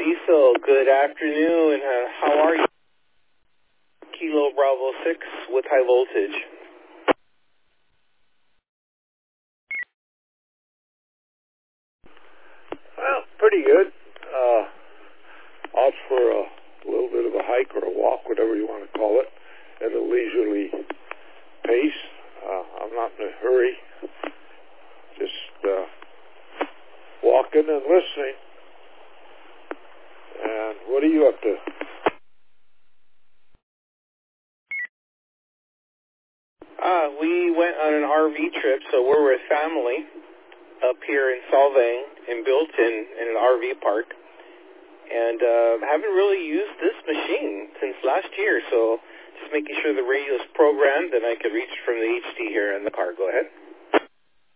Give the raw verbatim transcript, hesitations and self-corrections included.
Cecil, good afternoon. Uh, how are you? Kilo Bravo six with high voltage. Well, pretty good. Uh, out for a little bit of a hike or a walk, whatever you want to call it, at a leisurely pace. Uh, I'm not in a hurry. Just uh, walking and listening. And what are you up to? Uh, we went on an R V trip, so we're with family up here in Solvang and built in, in an R V park. And uh, haven't really used this machine since last year, so just making sure the radio is programmed and I can reach from the H D here in the car. Go ahead.